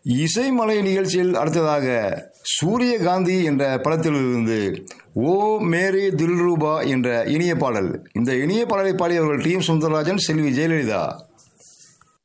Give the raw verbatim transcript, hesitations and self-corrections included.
இசைமலை நிகழ்ச்சியில் அடுத்ததாக சூரியகாந்தி என்ற படத்திலிருந்து ஓ மேரி தில்ரூபா என்ற இனிய பாடல். இந்த இனிய பாடலை பாடியவர்கள் டி எம் சுந்தரராஜன், செல்வி ஜெயலலிதா.